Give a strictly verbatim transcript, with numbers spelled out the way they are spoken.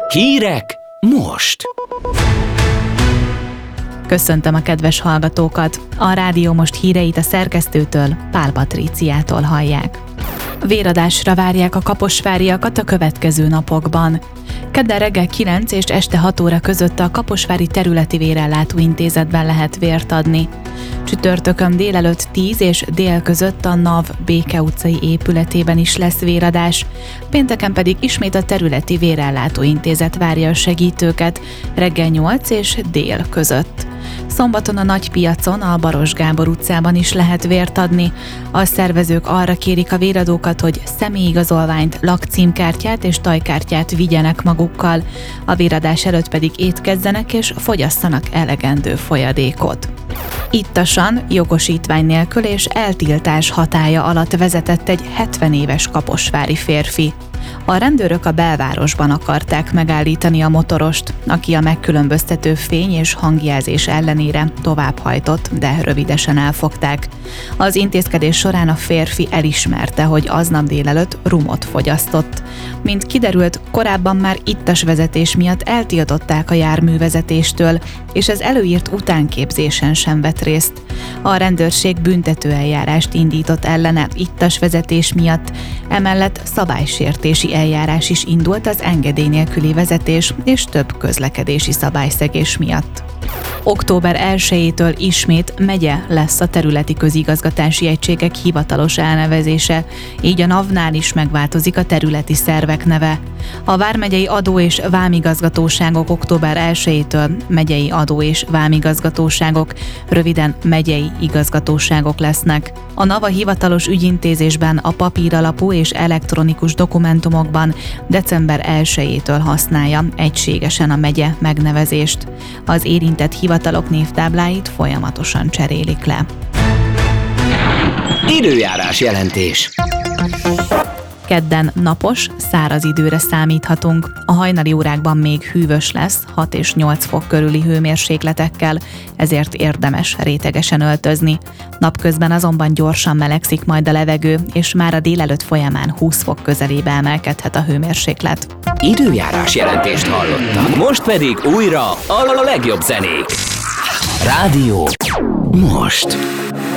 Hírek most! Köszöntöm a kedves hallgatókat! A Rádió Most híreit a szerkesztőtől, Pál Patríciától hallják. Véradásra várják a kaposváriakat a következő napokban. Kedden reggel kilenc és este hat óra között a Kaposvári Területi Vérellátó Intézetben lehet vért adni. Csütörtökön délelőtt tíz és dél között a NAV Béke utcai épületében is lesz véradás, pénteken pedig ismét a Területi Vérellátó Intézet várja a segítőket reggel nyolc és dél között. Szombaton a Nagypiacon, a Baros Gábor utcában is lehet vért adni. A szervezők arra kérik a véradókat, hogy személyigazolványt, lakcímkártyát és tajkártyát vigyenek magukkal. A véradás előtt pedig étkezzenek és fogyasszanak elegendő folyadékot. Ittasan, jogosítvány nélkül és eltiltás hatálya alatt vezetett egy hetven éves kaposvári férfi. A rendőrök a belvárosban akarták megállítani a motorost, aki a megkülönböztető fény és hangjelzés ellenére továbbhajtott, de rövidesen elfogták. Az intézkedés során a férfi elismerte, hogy aznap délelőtt rumot fogyasztott. Mint kiderült, korábban már ittas vezetés miatt eltiltották a járművezetéstől, és az előírt utánképzésen sem vett részt. A rendőrség büntetőeljárást indított ellene ittas vezetés miatt, emellett szabálysértési eljárás is indult az engedély nélküli vezetés és több közlekedési szabályszegés miatt. október elsejétől ismét megye lesz a területi közigazgatási egységek hivatalos elnevezése, így a NAV-nál is megváltozik a területi szervek neve. A vármegyei adó- és vámigazgatóságok október elsejétől megyei adó- és vámigazgatóságok, röviden megyei igazgatóságok lesznek. A NAV a hivatalos ügyintézésben, a papíralapú és elektronikus dokumentumokban december elsejétől használja egységesen a megye megnevezést. Az érintett hivatalok névtábláit folyamatosan cserélik le. Időjárás jelentés. Kedden napos, száraz időre számíthatunk. A hajnali órákban még hűvös lesz, hat és nyolc fok körüli hőmérsékletekkel, ezért érdemes rétegesen öltözni. Napközben azonban gyorsan melegszik majd a levegő, és már a délelőtt folyamán húsz fok közelébe emelkedhet a hőmérséklet. Időjárás jelentést hallottak. Most pedig újra a legjobb zenék. Rádió Most.